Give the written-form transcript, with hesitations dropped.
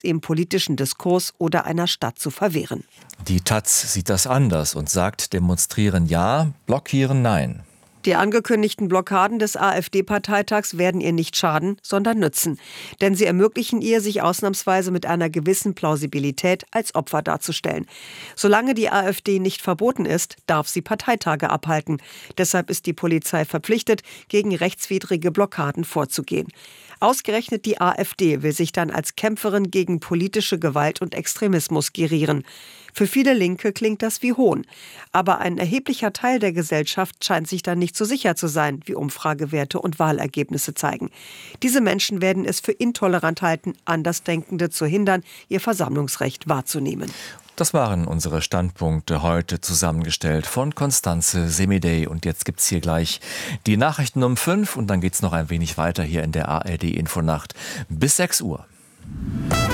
im politischen Diskurs oder einer Stadt zu verwehren. Die taz sieht das anders und sagt, demonstrieren ja, blockieren nein. Die angekündigten Blockaden des AfD-Parteitags werden ihr nicht schaden, sondern nützen. Denn sie ermöglichen ihr, sich ausnahmsweise mit einer gewissen Plausibilität als Opfer darzustellen. Solange die AfD nicht verboten ist, darf sie Parteitage abhalten. Deshalb ist die Polizei verpflichtet, gegen rechtswidrige Blockaden vorzugehen. Ausgerechnet die AfD will sich dann als Kämpferin gegen politische Gewalt und Extremismus gerieren. Für viele Linke klingt das wie Hohn. Aber ein erheblicher Teil der Gesellschaft scheint sich dann nicht so sicher zu sein, wie Umfragewerte und Wahlergebnisse zeigen. Diese Menschen werden es für intolerant halten, Andersdenkende zu hindern, ihr Versammlungsrecht wahrzunehmen. Das waren unsere Standpunkte heute, zusammengestellt von Constanze Semidey. Und jetzt gibt's hier gleich die Nachrichten um 5 und dann geht's noch ein wenig weiter hier in der ARD Infonacht bis 6 Uhr.